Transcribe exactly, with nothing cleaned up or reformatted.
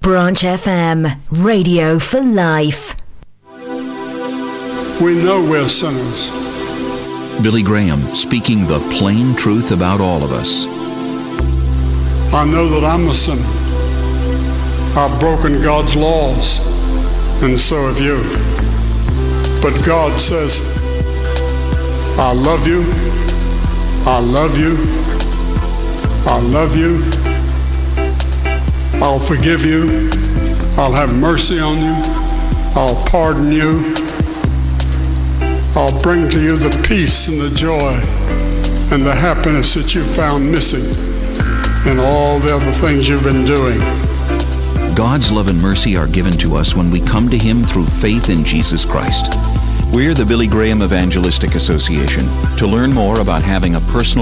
Branch F M, radio for life. We know we're sinners. Billy Graham speaking the plain truth about all of us. I know that I'm a sinner. I've broken God's laws, and so have you. But God says, I love you, I love you, I love you, I'll forgive you, I'll have mercy on you, I'll pardon you, I'll bring to you the peace and the joy and the happiness that you found missing in all the other things you've been doing. God's love and mercy are given to us when we come to Him through faith in Jesus Christ. We're the Billy Graham Evangelistic Association. To learn more about having a personal